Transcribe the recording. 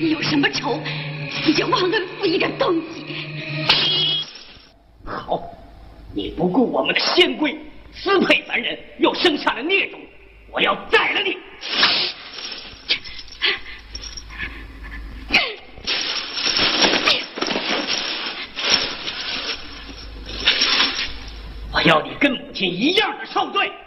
你有什么仇，你就忘恩负义的东西。 好，你不顾我们的仙规，私配凡人，又生下了孽种，我要宰了你！我要你跟母亲一样的受罪。